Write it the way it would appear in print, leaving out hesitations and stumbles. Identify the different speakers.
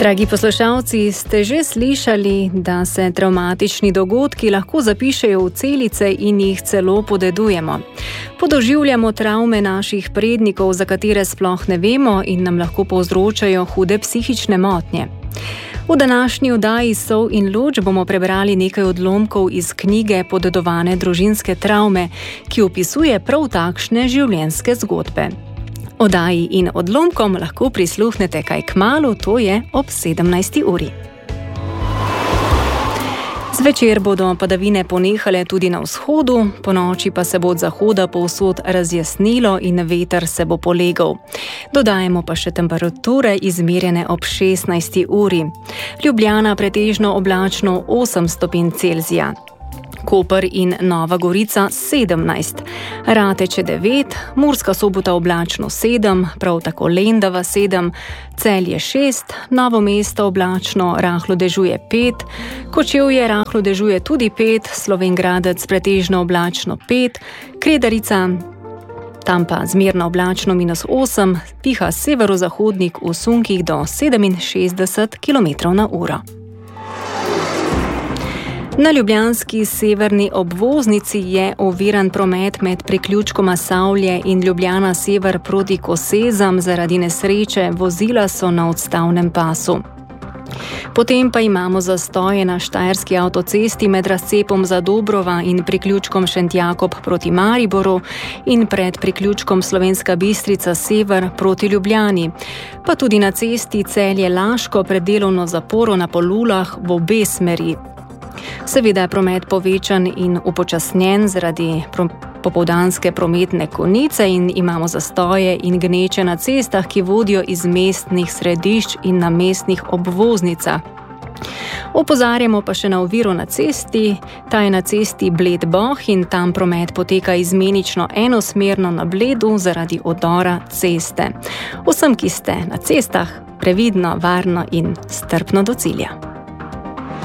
Speaker 1: Dragi poslušalci, ste že slišali, da se travmatični dogodki lahko zapišejo v celice in jih celo podedujemo. Podoživljamo travme naših prednikov, za katere sploh ne vemo in nam lahko povzročajo hude psihične motnje. V današnji oddaji Sol in luč bomo prebrali nekaj odlomkov iz knjige Podedovane družinske travme, ki opisuje prav takšne življenjske zgodbe. Oddaji in odlomkom lahko prisluhnete kaj kmalu, to je ob 17. uri. Zvečer bodo padavine ponehale tudi na vzhodu, ponoči pa se bo od zahoda povsod razjasnilo in veter se bo polegal. Dodajemo pa še temperature izmerjene ob 16. uri. Ljubljana pretežno oblačno 8 stopinj Celzija. Koper in Nova Gorica 17, Rateče 9, Murska Sobota oblačno 7, prav tako Lendava 7, Celje 6, Novo mesto oblačno rahlo dežuje 5, Kočevje rahlo dežuje tudi 5, Slovenj Gradec pretežno oblačno 5, Kredarica tam pa zmerno oblačno -8, piha severozahodnik v sunkih do 67 km/h. Na ljubljanski severni obvoznici je oviran promet med priključkoma Savlje in Ljubljana sever proti Kosezam zaradi nesreče, vozila so na odstavnem pasu. Potem pa imamo zastoje na Štajerski avtocesti med razcepom Zadobrova in priključkom Šentjakob proti Mariboru in pred priključkom Slovenska Bistrica sever proti Ljubljani, pa tudi na cesti Celje-Laško pred delovno zaporo na Polulah v obe smeri. Seveda je promet povečan in upočasnjen zaradi popoldanske prometne konice in imamo zastoje in gneče na cestah, ki vodijo iz mestnih središč in na mestnih obvoznicah. Opozarjamo pa še na oviro na cesti, ta je na cesti Bled-Boh in tam promet poteka izmenično enosmerno na Bledu zaradi odora ceste. Vsem, ki ste na cestah, previdno, varno in strpno do cilja.